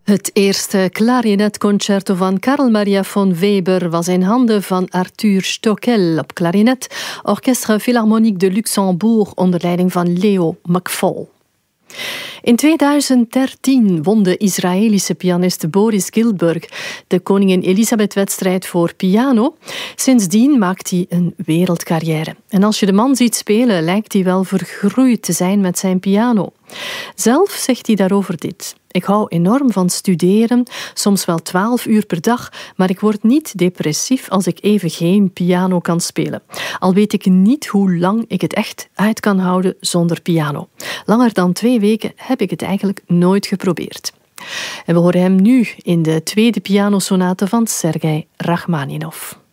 Het eerste klarinetconcerto van Carl Maria von Weber was in handen van Arthur Stockel op klarinet, Orchestre Philharmonique de Luxembourg onder leiding van Leo McFall. In 2013 won de Israëlische pianist Boris Gilberg de Koningin Elisabeth-wedstrijd voor piano. Sindsdien maakt hij een wereldcarrière. En als je de man ziet spelen, lijkt hij wel vergroeid te zijn met zijn piano. Zelf zegt hij daarover dit: ik hou enorm van studeren, soms wel 12 uur per dag, maar ik word niet depressief als ik even geen piano kan spelen. Al weet ik niet hoe lang ik het echt uit kan houden zonder piano. Langer dan 2 weken heb ik het eigenlijk nooit geprobeerd. En we horen hem nu in de tweede pianosonate van Sergei Rachmaninov.